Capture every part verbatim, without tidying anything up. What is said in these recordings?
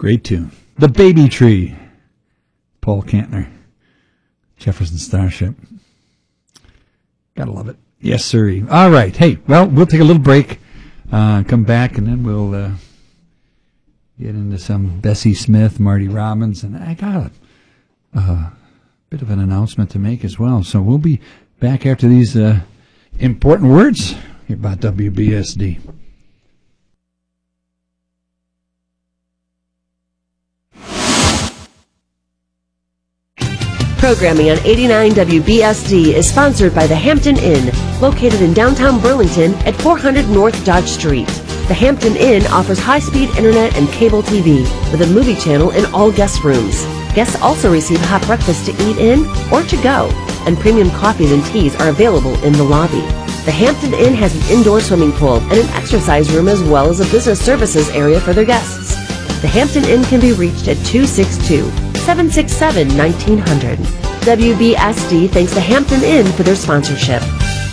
Great tune. The Baby Tree. Paul Kantner. Jefferson Starship. Gotta love it. Yes, sir. All right. Hey, well, we'll take a little break, uh, come back, and then we'll uh, get into some Bessie Smith, Marty Robbins, and I got a uh, bit of an announcement to make as well. So we'll be back after these uh, important words here about W B S D. Programming on eighty-nine W B S D is sponsored by the Hampton Inn, located in downtown Burlington at four hundred North Dodge Street. The Hampton Inn offers high-speed internet and cable T V with a movie channel in all guest rooms. Guests also receive hot breakfast to eat in or to go, and premium coffees and teas are available in the lobby. The Hampton Inn has an indoor swimming pool and an exercise room as well as a business services area for their guests. The Hampton Inn can be reached at two six two, seven six seven, one nine zero zero. W B S D thanks the Hampton Inn for their sponsorship.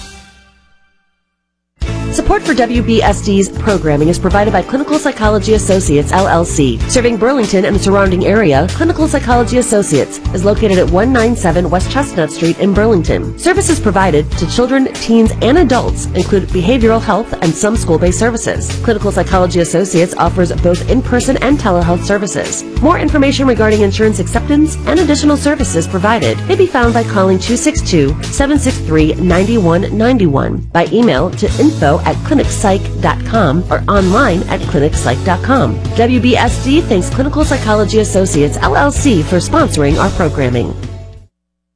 Support for W B S D's programming is provided by Clinical Psychology Associates, L L C. Serving Burlington and the surrounding area, Clinical Psychology Associates is located at one ninety-seven West Chestnut Street in Burlington. Services provided to children, teens, and adults include behavioral health and some school-based services. Clinical Psychology Associates offers both in-person and telehealth services. More information regarding insurance acceptance and additional services provided may be found by calling two six two, seven six three, nine one nine one, by email to info at clinic psych dot com or online at clinic psych dot com. W B S D thanks Clinical Psychology Associates, L L C for sponsoring our programming.